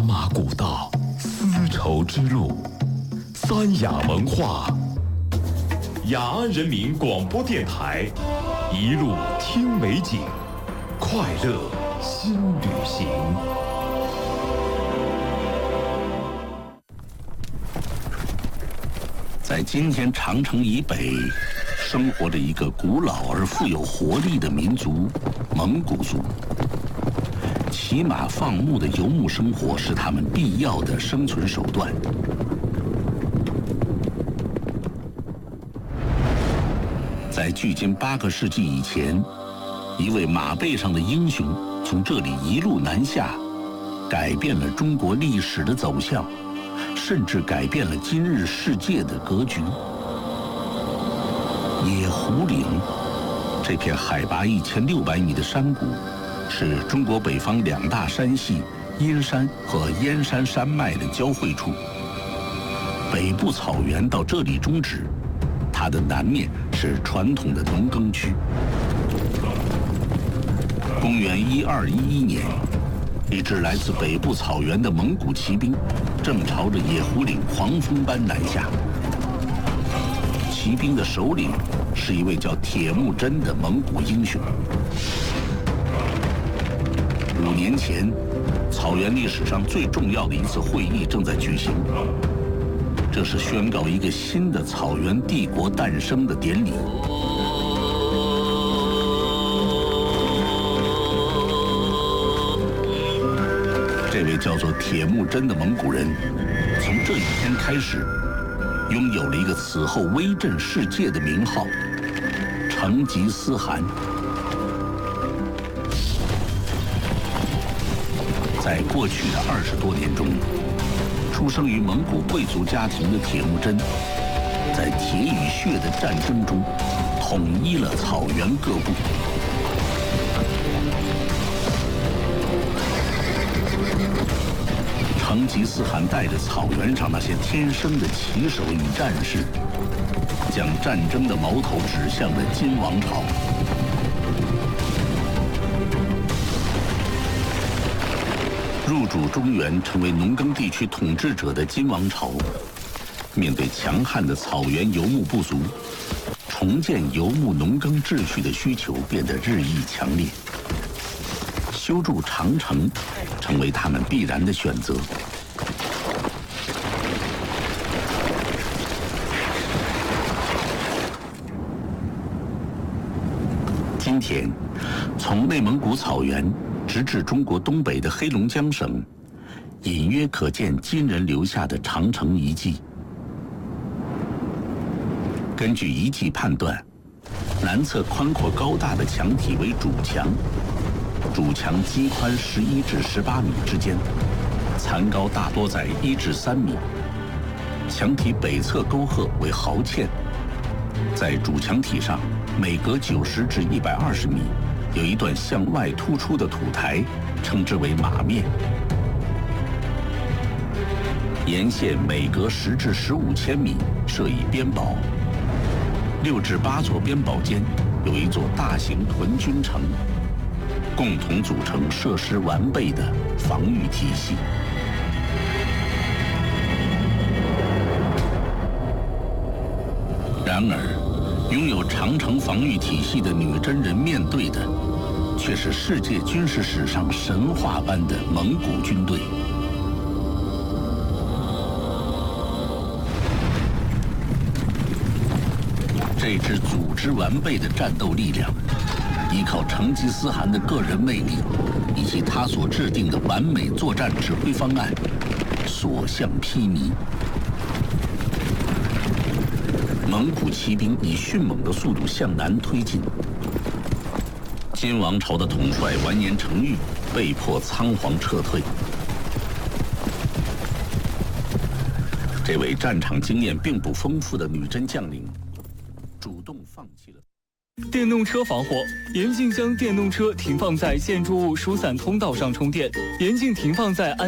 马古道，丝绸之路，三雅文化，雅安人民广播电台，一路听美景，快乐新旅行。 在今天长城以北，生活着一个古老而富有活力的民族——蒙古族。骑马放牧的游牧生活是他们必要的生存手段。在距今8个世纪以前，一位马背上的英雄从这里一路南下，改变了中国历史的走向，甚至改变了今日世界的格局。野狐岭，这片海拔1600米的山谷，是中国北方2大山系阴山和燕山山脉的交汇处。北部草原到这里终止，它的南面是传统的农耕区。公元1211年，一支来自北部草原的蒙古骑兵正朝着野狐岭狂风般南下。骑兵的首领是一位叫铁木真的蒙古英雄。5年前，草原历史上最重要的一次会议正在举行，这是宣告一个新的草原帝国诞生的典礼。这位叫做铁木真的蒙古人，从这一天开始，拥有了一个此后威震世界的名号——成吉思汗。在过去的20多年中，出生于蒙古贵族家庭的铁木真，在铁与血的战争中，统一了草原各部。成吉思汗带着草原上那些天生的骑手与战士，将战争的矛头指向了金王朝。入主中原，成为农耕地区统治者的金王朝，面对强悍的草原游牧部族，重建游牧农耕秩序的需求变得日益强烈。修筑长城成为他们必然的选择。今天，从内蒙古草原直至中国东北的黑龙江省，隐约可见金人留下的长城遗迹。根据遗迹判断，南侧宽阔高大的墙体为主墙，主墙基宽11至18米之间，残高大多在1至3米。墙体北侧沟壑为壕堑，在主墙体上每隔90至120米有一段向外突出的土台，称之为马面。沿线每隔10至15千米设以边堡，6至8座边堡间有一座大型屯军城，共同组成设施完备的防御体系。然而，拥有长城防御体系的女真人面对的，却是世界军事史上神话般的蒙古军队。这支组织完备的战斗力量，依靠成吉思汗的个人魅力，以及他所制定的完美作战指挥方案，所向披靡。蒙古骑兵以迅猛的速度向南推进。金王朝的统帅完颜成玉被迫仓皇撤退。这位战场经验并不丰富的女真将领，主动放弃了。 电动车防火，严禁将电动车停放在建筑物疏散通道上充电，严禁停放在